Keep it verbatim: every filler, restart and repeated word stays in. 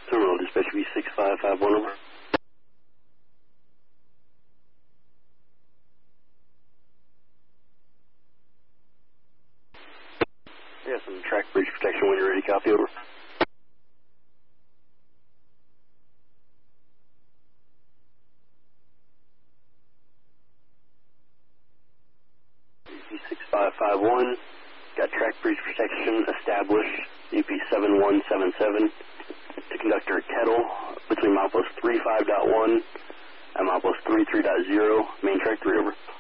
Terminal, dispatch V six five five one, over. Yeah, some track bridge protection when you're ready, copy, over. V six five five one, got track bridge protection established, U P seven one seven seven, to conductor Kettle between milepost three five point one and milepost three three point zero, main track three, over.